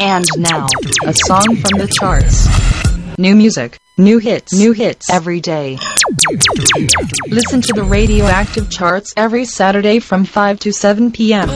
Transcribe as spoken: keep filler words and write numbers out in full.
And now, a song from the charts. New music, new hits, new hits every day. Listen to the Radioactive Charts every Saturday from five to seven p m